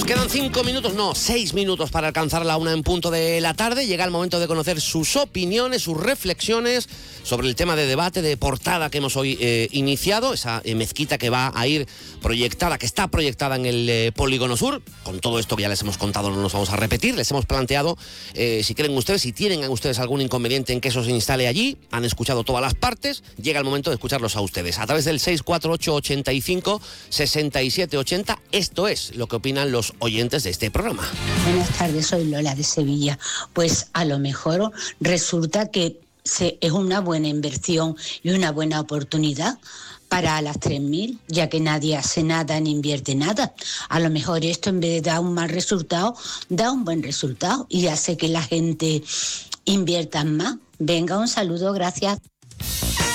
Nos quedan 5 minutos, no, 6 minutos para alcanzar la 1 en punto de la tarde. Llega el momento de conocer sus opiniones, sus reflexiones sobre el tema de debate, de portada que hemos hoy iniciado. Esa mezquita que va a ir proyectada, que está proyectada en el Polígono Sur. Con todo esto que ya les hemos contado no nos vamos a repetir. Les hemos planteado, si creen ustedes, si tienen ustedes algún inconveniente en que eso se instale allí. Han escuchado todas las partes. Llega el momento de escucharlos a ustedes. A través del 648 85 67 80. Esto es lo que opinan los oyentes de este programa. Buenas tardes, soy Lola de Sevilla. Pues a lo mejor resulta que es una buena inversión y una buena oportunidad para las 3.000, ya que nadie hace nada ni invierte nada. A lo mejor esto, en vez de dar un mal resultado, da un buen resultado y hace que la gente invierta más. Venga, un saludo, gracias.